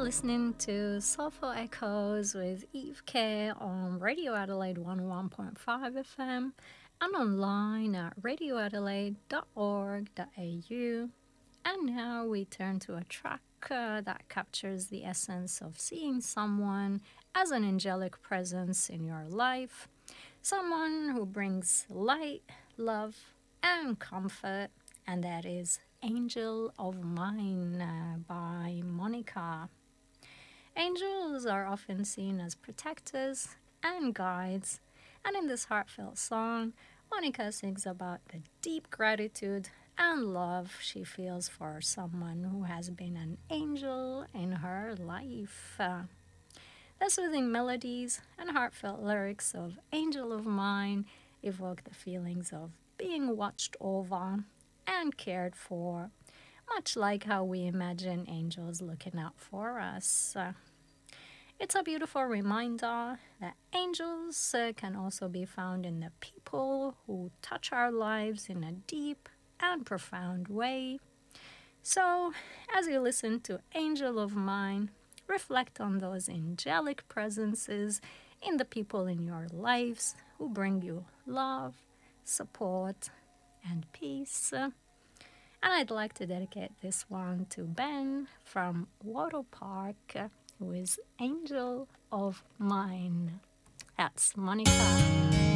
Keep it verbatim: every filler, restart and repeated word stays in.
listening to Soulful Echoes with Eve K on Radio Adelaide one oh one point five F M and online at radio adelaide dot org dot a u. And now we turn to a track uh, that captures the essence of seeing someone as an angelic presence in your life, someone who brings light, love, and comfort, and that is Angel of Mine uh, by Monica. Angels are often seen as protectors and guides, and in this heartfelt song, Monica sings about the deep gratitude and love she feels for someone who has been an angel in her life. Uh, the soothing melodies and heartfelt lyrics of Angel of Mine evoke the feelings of being watched over and cared for, much like how we imagine angels looking out for us. Uh, it's a beautiful reminder that angels uh, can also be found in the people who touch our lives in a deep and profound way. So, as you listen to Angel of Mine, reflect on those angelic presences in the people in your lives who bring you love, support, and peace. And I'd like to dedicate this one to Ben from Wattle Park, who is Angel of Mine. That's Monica.